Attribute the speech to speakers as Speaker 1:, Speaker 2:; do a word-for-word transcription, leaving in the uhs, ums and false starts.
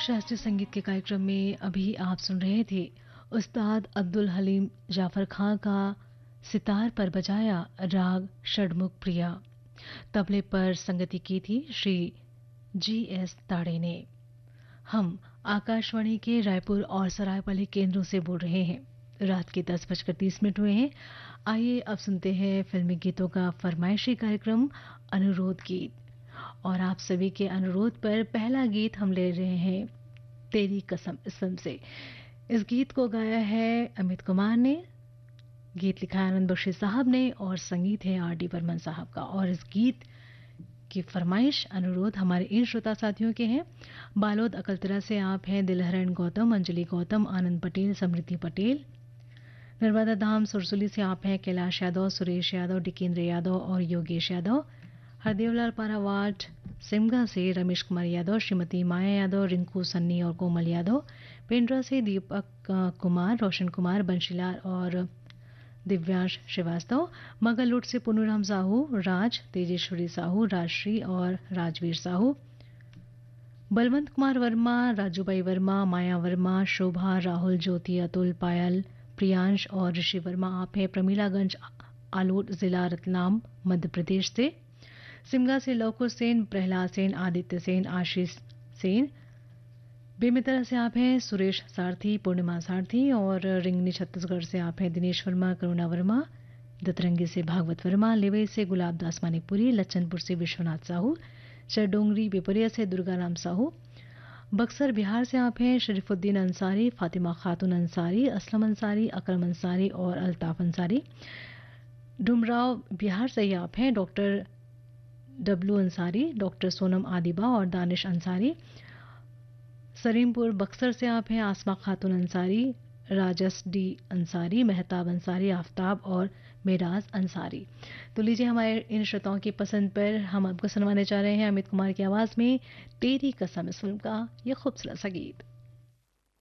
Speaker 1: शास्त्रीय संगीत के कार्यक्रम में अभी आप सुन रहे थे उस्ताद अब्दुल हलीम जाफर खां का सितार पर बजाया राग षडमुख प्रिया। तबले पर संगति की थी श्री जी एस ताड़े ने। हम आकाशवाणी के रायपुर और सरायपाली केंद्रों से बोल रहे हैं। रात के दस बजकर तीस मिनट हुए हैं। आइए अब सुनते हैं फिल्मी गीतों का फरमाइशी कार्यक्रम अनुरोध गीत। और आप सभी के अनुरोध पर पहला गीत हम ले रहे हैं तेरी कसम इस फिल्म से। इस गीत को गाया है अमित कुमार ने, गीत लिखा है आनंद बख्शी साहब ने और संगीत है आर डी बर्मन साहब का। और इस गीत की फरमाइश अनुरोध हमारे इन श्रोता साथियों के हैं। बालोद अकलतरा से आप हैं दिलहरण गौतम, अंजलि गौतम, आनंद पटेल, समृद्धि पटेल। नर्मदा धाम सुरसुली से आप हैं कैलाश यादव, सुरेश यादव, डिकेंद्र यादव और योगेश यादव। हरदेवलाल पारावाट सिमगा से रमेश कुमार यादव, श्रीमती माया यादव, रिंकू सन्नी और कोमल यादव। पेंड्रा से दीपक कुमार, रोशन कुमार, बंशीलाल और दिव्यांश श्रीवास्तव। मगलुट से पुनुराम साहू, राज, तेजेश्वरी साहू, राजश्री और राजवीर साहू। बलवंत कुमार वर्मा, राजूबाई वर्मा, माया वर्मा, शोभा, राहुल, ज्योति, अतुल, पायल, प्रियांश और ऋषि वर्मा आप हैं प्रमीलागंज आलोट, जिला रतलाम, मध्य प्रदेश से। सिमगा से लवकुश सेन, प्रहलाद सेन, आदित्य सेन, आशीष सेन। बेमितरा से आप हैं सुरेश सारथी, पूर्णिमा सारथी और रिंगनी छत्तीसगढ़ से आप हैं दिनेश वर्मा, करुणा वर्मा। दतरंगी से भागवत वर्मा, लेवे से गुलाब दास मानिकपुरी, लच्चनपुर से विश्वनाथ साहू, चरडोंगरी बेपरिया से दुर्गाराम साहू। बक्सर बिहार से आप हैं शरीफुद्दीन अंसारी, फातिमा खातून अंसारी, असलम अंसारी, अकरम अंसारी और अल्ताफ अंसारी। डुमराव बिहार से ही आप हैं doctor W Ansari, doctor Sonam Adiba और दानिश अंसारी। सरीमपुर बक्सर से आप हैं आसमा खातून अंसारी, राजस डी अंसारी, मेहताब अंसारी, आफ्ताब और मेराज अंसारी। तो लीजिए हमारे इन श्रोताओं की पसंद पर हम आपको सुनवाने जा रहे हैं अमित कुमार की आवाज में तेरी कसम इस फिल्म का ये खूबसूरत सा गीत।